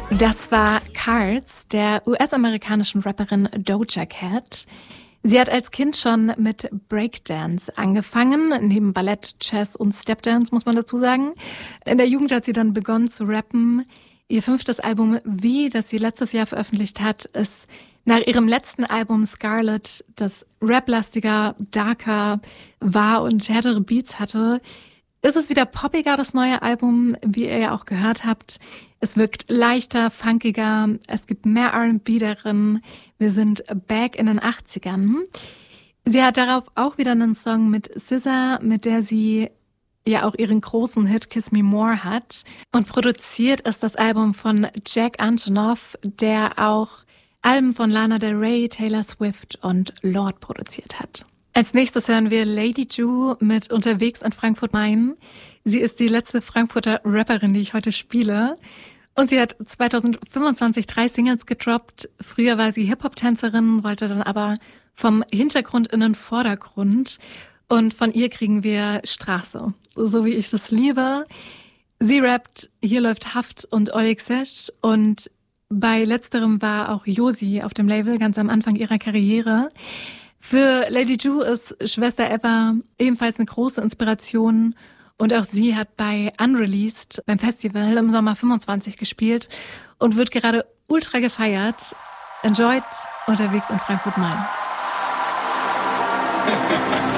Das war Cards, der US-amerikanischen Rapperin Doja Cat. Sie hat als Kind schon mit Breakdance angefangen, neben Ballett, Jazz und Stepdance, muss man dazu sagen. In der Jugend hat sie dann begonnen zu rappen. Ihr 5. Album Wie, das sie letztes Jahr veröffentlicht hat, ist nach ihrem letzten Album Scarlet, das raplastiger, darker war und härtere Beats hatte. Ist es wieder poppiger, das neue Album, wie ihr ja auch gehört habt. Es wirkt leichter, funkiger, es gibt mehr R&B darin. Wir sind back in den 80ern. Sie hat darauf auch wieder einen Song mit SZA, mit der sie ja auch ihren großen Hit Kiss Me More hat. Und produziert ist das Album von Jack Antonoff, der auch Alben von Lana Del Rey, Taylor Swift und Lorde produziert hat. Als nächstes hören wir Lady Ju mit Unterwegs in Frankfurt-Main. Sie ist die letzte Frankfurter Rapperin, die ich heute spiele. Und sie hat 2025 3 Singles gedroppt. Früher war sie Hip-Hop-Tänzerin, wollte dann aber vom Hintergrund in den Vordergrund. Und von ihr kriegen wir Straße, so wie ich das liebe. Sie rappt, hier läuft Haft und Oleg Sesh. Und bei letzterem war auch Josi auf dem Label ganz am Anfang ihrer Karriere. Für Lady Ju ist Schwester Eva ebenfalls eine große Inspiration und auch sie hat bei Unreleased beim Festival im Sommer 25 gespielt und wird gerade ultra gefeiert. Enjoyed Unterwegs in Frankfurt-Main.